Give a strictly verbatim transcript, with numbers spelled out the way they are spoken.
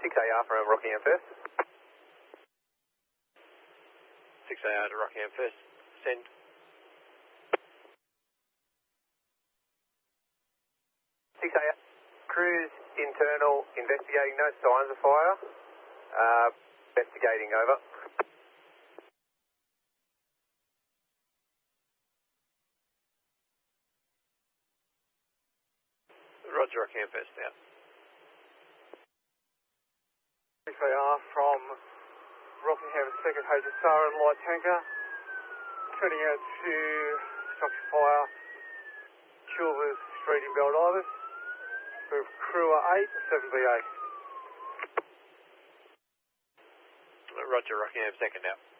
six A R from Rockingham First. six A R to Rockingham First. Send. six A R. Cruise internal investigating, no signs of fire. Uh, investigating, over. Roger, Rockingham First out. six A R from Rockingham second H S R and light tanker. Turning out to structure fire, Chilvers Street in Baldivis. With crew eight, seven B A. Roger, Rockingham second out.